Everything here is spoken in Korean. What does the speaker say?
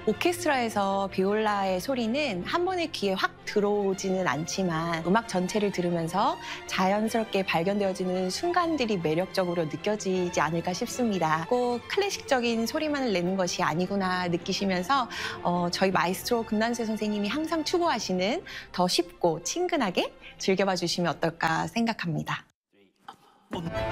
오케스트라에서 비올라의 소리는 한 번에 귀에 확 들어오지는 않지만 음악 전체를 들으면서 자연스럽게 발견되어지는 순간들이 매력적으로 느껴지지 않을까 싶습니다. 꼭 클래식적인 소리만을 내는 것이 아니구나 느끼시면서 저희 마이스트로 금난세 선생님이 항상 추구하시는 더 쉽고 친근하게 즐겨봐 주시면 어떨까 생각합니다.